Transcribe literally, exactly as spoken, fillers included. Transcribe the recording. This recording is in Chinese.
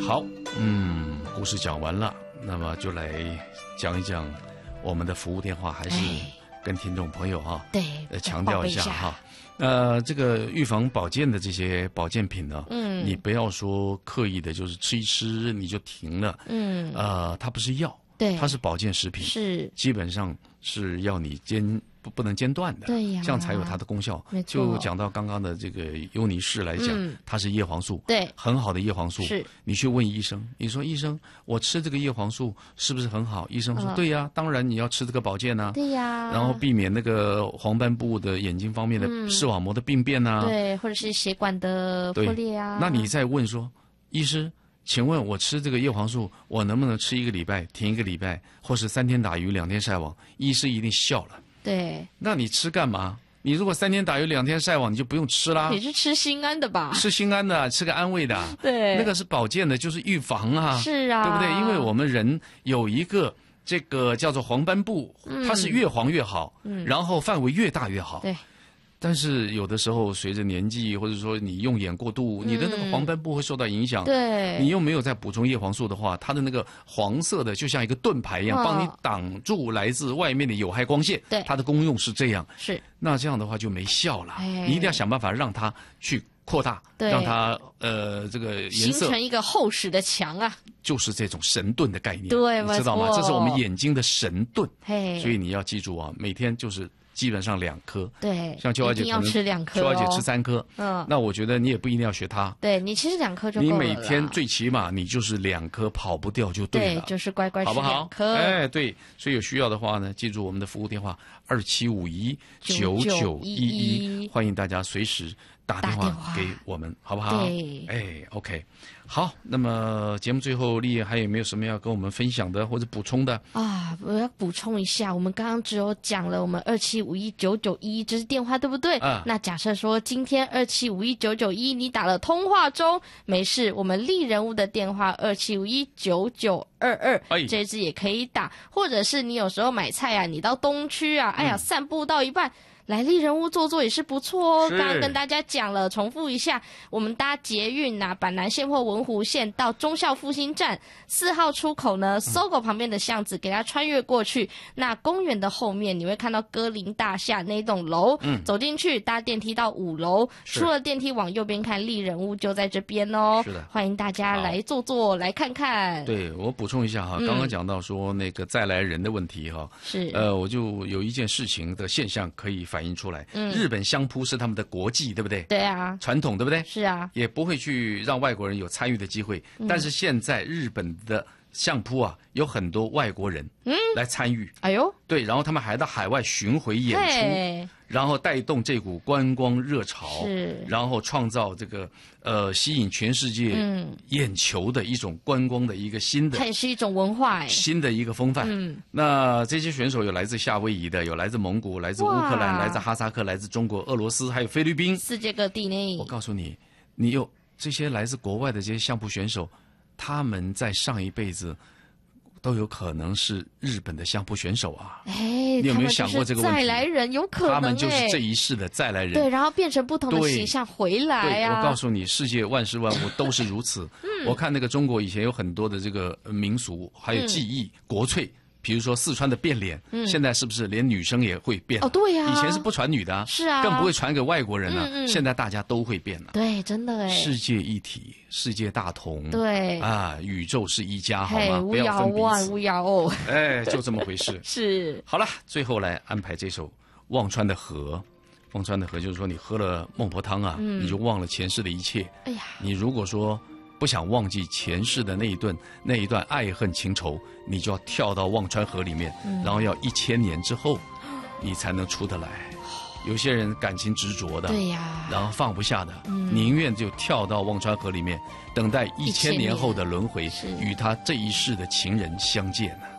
好，嗯，故事讲完了，那么就来讲一讲我们的服务电话，还是跟听众朋友哈， 对， 呃，强调一下哈。呃，这个预防保健的这些保健品呢，嗯，你不要说刻意的，就是吃一吃你就停了，嗯，呃，它不是药， 对， 它是保健食品， 是， 基本上是要你间不不能间断的， 对呀， 这样才有它的功效。 没错， 就讲到刚刚的这个优尼氏来讲，嗯、它是叶黄素， 对， 很好的叶黄素。 是， 你去问医生，你说医生，我吃这个叶黄素是不是很好？医生说，嗯、对呀，当然你要吃这个保健呐、啊， 对呀， 然后避免那个黄斑部的眼睛方面的视网膜的病变呐、啊嗯，对，或者是血管的破裂啊。 那你再问说，医师，请问我吃这个叶黄素，我能不能吃一个礼拜，停一个礼拜，或是三天打鱼两天晒网？医师一定笑了。 对， 那你吃干嘛？你如果三天打鱼两天晒网，你就不用吃啦。 你是吃心安的吧？ 吃心安的，吃个安慰的。 对， 那个是保健的，就是预防啊。 是啊， 对不对？因为我们人有一个这个叫做黄斑部，嗯、它是越黄越好，嗯、然后范围越大越好。 对。 但是有的时候随着年纪，或者说你用眼过度，你的那个黄斑部会受到影响。 对， 你又没有再补充叶黄素的话，它的那个黄色的就像一个盾牌一样，帮你挡住来自外面的有害光线。 对， 它的功用是这样。 是， 那这样的话就没效了。你一定要想办法让它去扩大，让它呃这个颜色形成一个厚实的墙啊， 就是这种神盾的概念。 对， 你知道吗？这是我们眼睛的神盾。 嘿， 所以你要记住啊，每天就是。基本上两颗， 对， 像秋华姐可能要吃两颗， 秋华姐吃三颗，嗯，那我觉得你也不一定要学她， 对你其实两颗就够了， 你每天最起码你就是两颗，跑不掉就对了， 对，就是乖乖吃两颗， 好不好？哎，对，所以有需要的话呢，记住我们的服务电话二七五一九九一一，欢迎大家随时打电话给我们，好不好？ 对， 哎 ，OK， 好，那么节目最后，丽叶还有没有什么要跟我们分享的或者补充的啊？我要补充一下，我们刚刚只有讲了我们二七五一九九一，这是电话对不对？啊，那假设说今天二七五一九九一你打了通话中，没事，我们丽人物的电话二七五一九九二二，哎，这支也可以打，或者是你有时候买菜啊，你到东区啊，哎呀，嗯、散步到一半。来丽人物坐坐也是不错哦。刚刚跟大家讲了，重复一下，我们搭捷运啊，板南线或文湖线到忠孝复兴站四号出口呢，搜狗旁边的巷子，给它穿越过去。那公园的后面，你会看到歌林大厦那栋楼，嗯，走进去搭电梯到五楼，出了电梯往右边看，丽人物就在这边哦。 是的， 欢迎大家来坐坐，来看看。 对，我补充一下哈，嗯、刚刚讲到说那个再来人的问题哈， 是， 呃，我就有一件事情的现象可以反映出来。嗯，日本相扑是他们的国技，对不对？ 对啊， 传统对不对？ 是啊， 也不会去让外国人有参与的机会。嗯、但是现在日本的相扑啊，有很多外国人嗯来参与。 哎呦， 对，然后他们还到海外巡回演出，然后带动这股观光热潮， 是， 然后创造这个呃吸引全世界眼球的一种观光的一个新的， 它也是一种文化， 新的一个风范。嗯，那这些选手有来自夏威夷的，有来自蒙古，来自乌克兰，来自哈萨克，来自中国、俄罗斯，还有菲律宾， 世界各地呢。 我告诉你，你有这些来自国外的这些相扑选手，他们在上一辈子都有可能是日本的相扑选手啊！ 哎， 你有没有想过这个问题？ 再来人有可能， 他们就是这一世的再来人。 对，然后变成不同的形象回来啊！ 对，我告诉你，世界万事万物都是如此。嗯，我看那个中国以前有很多的这个民俗，还有技艺、嗯、国粹。比如说四川的变脸，嗯、现在是不是连女生也会变？ 哦，对呀、啊， 以前是不传女的、啊， 是啊， 更不会传给外国人了、啊。 嗯嗯现在大家都会变了。 对，真的哎。世界一体，世界大同。 对啊，宇宙是一家，好吗？不要分彼此。 无聊哦。 哎，就这么回事。 是。 好了，最后来安排这首《忘川的河》。忘川的河就是说，你喝了孟婆汤啊，嗯、你就忘了前世的一切。 哎呀， 你如果说。不想忘记前世的那一段那一段爱恨情仇，你就要跳到忘川河里面，嗯、然后要一千年之后，你才能出得来。有些人感情执着的， 对呀， 然后放不下的，嗯、宁愿就跳到忘川河里面，等待一千年后的轮回，与他这一世的情人相见呢、啊。